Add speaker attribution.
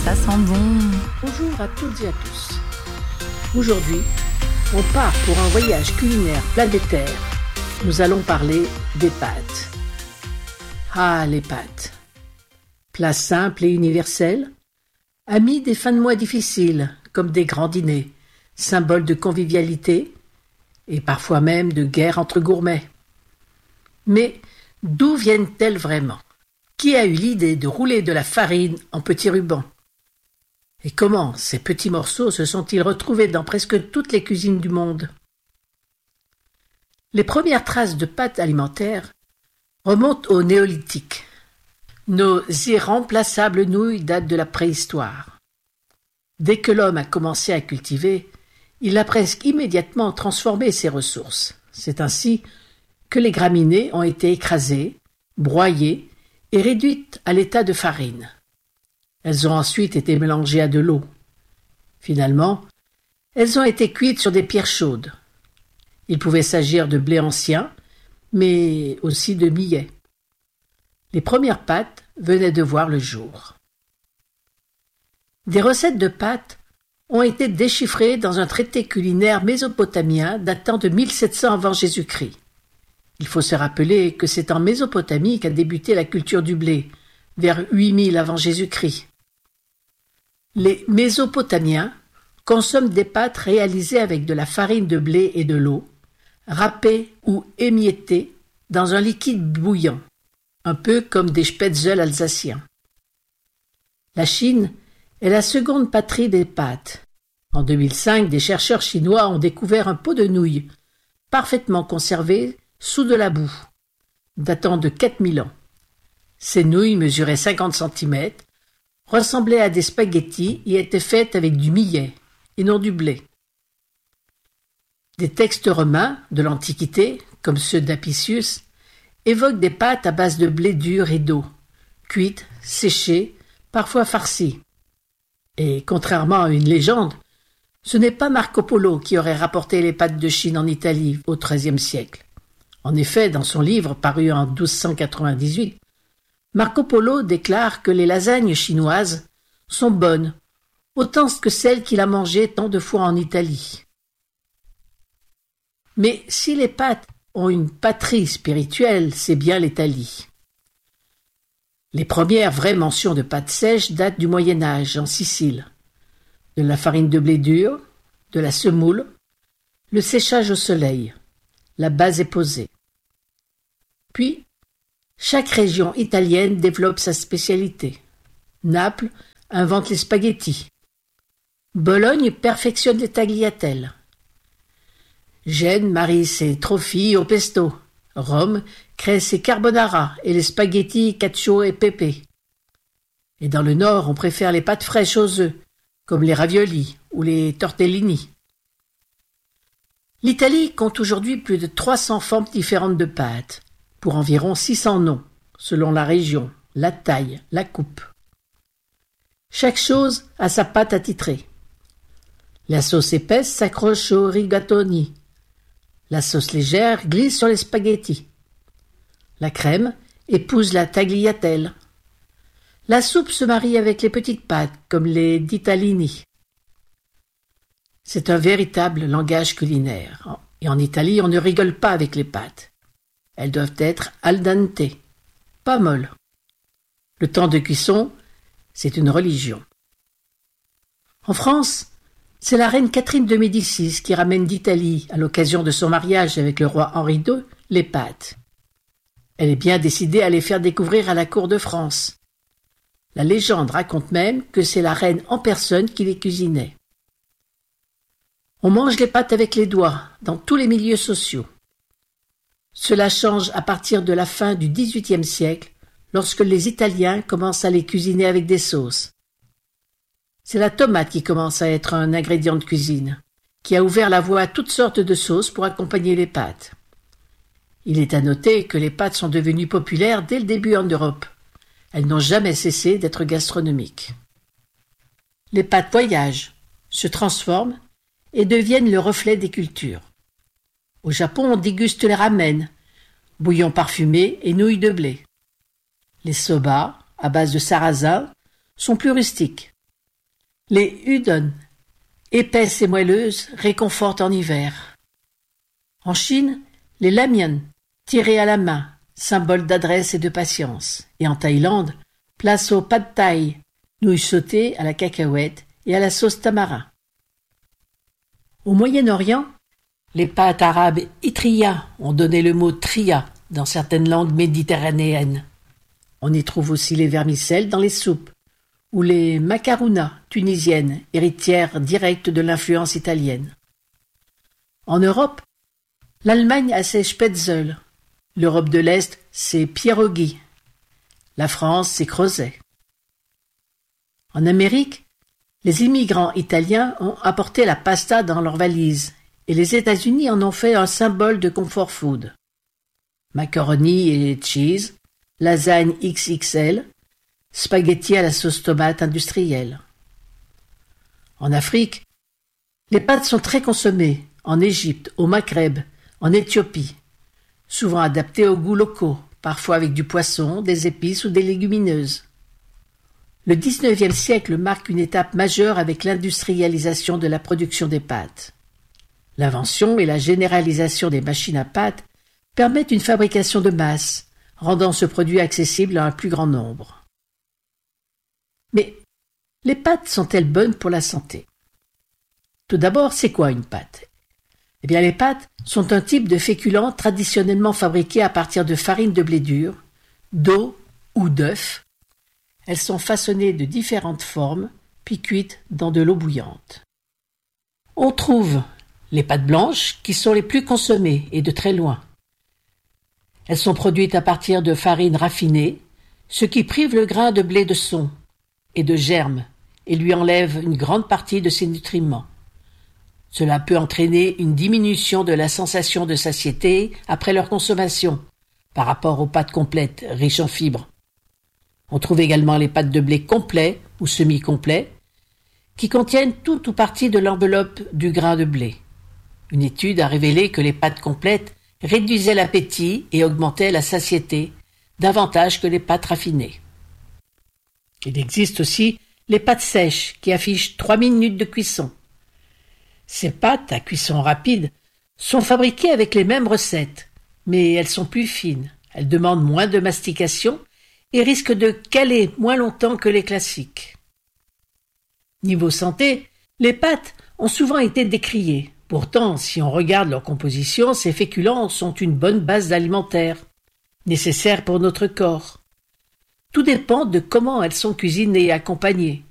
Speaker 1: ça sent bon.
Speaker 2: Bonjour à toutes et à tous. Aujourd'hui, on part pour un voyage culinaire planétaire. Nous allons parler des pâtes. Ah, les pâtes. Plats simples et universels, amis des fins de mois difficiles, comme des grands dîners, symboles de convivialité et parfois même de guerre entre gourmets. Mais d'où viennent-elles vraiment? Qui a eu l'idée de rouler de la farine en petits rubans? Et comment ces petits morceaux se sont-ils retrouvés dans presque toutes les cuisines du monde? Les premières traces de pâtes alimentaires remontent au néolithique. Nos irremplaçables nouilles datent de la préhistoire. Dès que l'homme a commencé à cultiver, il a presque immédiatement transformé ses ressources. C'est ainsi que les graminées ont été écrasées, broyées et réduites à l'état de farine. Elles ont ensuite été mélangées à de l'eau. Finalement, elles ont été cuites sur des pierres chaudes. Il pouvait s'agir de blé ancien, mais aussi de millet. Les premières pâtes venaient de voir le jour. Des recettes de pâtes ont été déchiffrées dans un traité culinaire mésopotamien datant de 1700 avant Jésus-Christ. Il faut se rappeler que c'est en Mésopotamie qu'a débuté la culture du blé, vers 8000 avant Jésus-Christ. Les Mésopotamiens consomment des pâtes réalisées avec de la farine de blé et de l'eau, râpées ou émiettées dans un liquide bouillant, un peu comme des spätzle alsaciens. La Chine est la seconde patrie des pâtes. En 2005, des chercheurs chinois ont découvert un pot de nouilles, parfaitement conservé sous de la boue, datant de 4000 ans. Ces nouilles mesuraient 50 cm, ressemblaient à des spaghettis et étaient faites avec du millet et non du blé. Des textes romains de l'Antiquité, comme ceux d'Apicius, évoquent des pâtes à base de blé dur et d'eau, cuites, séchées, parfois farcies. Et contrairement à une légende, ce n'est pas Marco Polo qui aurait rapporté les pâtes de Chine en Italie au XIIIe siècle. En effet, dans son livre paru en 1298, Marco Polo déclare que les lasagnes chinoises sont bonnes, autant que celles qu'il a mangées tant de fois en Italie. Mais si les pâtes ont une patrie spirituelle, c'est bien l'Italie. Les premières vraies mentions de pâtes sèches datent du Moyen Âge, en Sicile. De la farine de blé dur, de la semoule, le séchage au soleil, la base est posée. Puis, chaque région italienne développe sa spécialité. Naples invente les spaghettis. Bologne perfectionne les tagliatelles. Gênes marie ses trofie au pesto. Rome crée ses carbonara et les spaghettis cacio et pepe. Et dans le nord, on préfère les pâtes fraîches aux œufs, comme les raviolis ou les tortellini. L'Italie compte aujourd'hui plus de 300 formes différentes de pâtes, pour environ 600 noms, selon la région, la taille, la coupe. Chaque chose a sa pâte attitrée. La sauce épaisse s'accroche aux rigatoni. La sauce légère glisse sur les spaghettis. La crème épouse la tagliatelle. La soupe se marie avec les petites pâtes, comme les ditalini. C'est un véritable langage culinaire. Et en Italie, on ne rigole pas avec les pâtes. Elles doivent être al dente, pas molles. Le temps de cuisson, c'est une religion. En France, c'est la reine Catherine de Médicis qui ramène d'Italie, à l'occasion de son mariage avec le roi Henri II, les pâtes. Elle est bien décidée à les faire découvrir à la cour de France. La légende raconte même que c'est la reine en personne qui les cuisinait. On mange les pâtes avec les doigts, dans tous les milieux sociaux. Cela change à partir de la fin du XVIIIe siècle, lorsque les Italiens commencent à les cuisiner avec des sauces. C'est la tomate qui commence à être un ingrédient de cuisine, qui a ouvert la voie à toutes sortes de sauces pour accompagner les pâtes. Il est à noter que les pâtes sont devenues populaires dès le début en Europe. Elles n'ont jamais cessé d'être gastronomiques. Les pâtes voyagent, se transforment et deviennent le reflet des cultures. Au Japon, on déguste les ramen, bouillon parfumé et nouilles de blé. Les soba, à base de sarrasin, sont plus rustiques. Les udon, épaisses et moelleuses, réconfortent en hiver. En Chine, les lamian, tirés à la main, symbole d'adresse et de patience. Et en Thaïlande, place au pad thai, nouilles sautées à la cacahuète et à la sauce tamarin. Au Moyen-Orient, les pâtes arabes itriya ont donné le mot tria dans certaines langues méditerranéennes. On y trouve aussi les vermicelles dans les soupes, ou les macaronas tunisiennes, héritières directes de l'influence italienne. En Europe, l'Allemagne a ses spätzle, l'Europe de l'Est ses pierogi, la France ses creusets. En Amérique, les immigrants italiens ont apporté la pasta dans leurs valises et les États-Unis en ont fait un symbole de comfort food. Macaroni et cheese, lasagne XXL, spaghettis à la sauce tomate industrielle. En Afrique, les pâtes sont très consommées, en Égypte, au Maghreb, en Éthiopie, souvent adaptées aux goûts locaux, parfois avec du poisson, des épices ou des légumineuses. Le XIXe siècle marque une étape majeure avec l'industrialisation de la production des pâtes. L'invention et la généralisation des machines à pâtes permettent une fabrication de masse, rendant ce produit accessible à un plus grand nombre. Mais les pâtes sont-elles bonnes pour la santé? Tout d'abord, c'est quoi une pâte? Eh bien, les pâtes sont un type de féculent traditionnellement fabriqué à partir de farine de blé dur, d'eau ou d'œuf. Elles sont façonnées de différentes formes, puis cuites dans de l'eau bouillante. On trouve les pâtes blanches, qui sont les plus consommées et de très loin. Elles sont produites à partir de farine raffinée, ce qui prive le grain de blé de son et de germes et lui enlève une grande partie de ses nutriments. Cela peut entraîner une diminution de la sensation de satiété après leur consommation, par rapport aux pâtes complètes riches en fibres. On trouve également les pâtes de blé complets ou semi-complets, qui contiennent tout ou partie de l'enveloppe du grain de blé. Une étude a révélé que les pâtes complètes réduisaient l'appétit et augmentaient la satiété, davantage que les pâtes raffinées. Il existe aussi les pâtes sèches qui affichent 3 minutes de cuisson. Ces pâtes à cuisson rapide sont fabriquées avec les mêmes recettes, mais elles sont plus fines, elles demandent moins de mastication et risquent de caler moins longtemps que les classiques. Niveau santé, les pâtes ont souvent été décriées. Pourtant, si on regarde leur composition, ces féculents sont une bonne base alimentaire, nécessaire pour notre corps. Tout dépend de comment elles sont cuisinées et accompagnées.